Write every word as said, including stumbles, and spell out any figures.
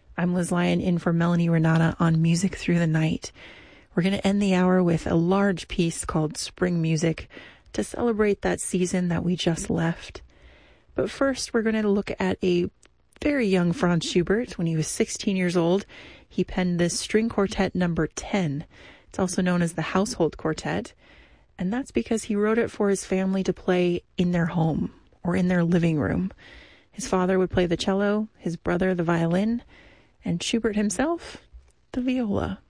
I'm Liz Lyon in for Melanie Renata on Music Through the Night. We're going to end the hour with a large piece called Spring Music to celebrate that season that we just left. But first, we're going to look at a very young Franz Schubert. When he was sixteen years old, he penned this string quartet number ten. It's also known as the Household Quartet. And that's because he wrote it for his family to play in their home or in their living room. His father would play the cello, his brother the violin, and Schubert himself, the viola.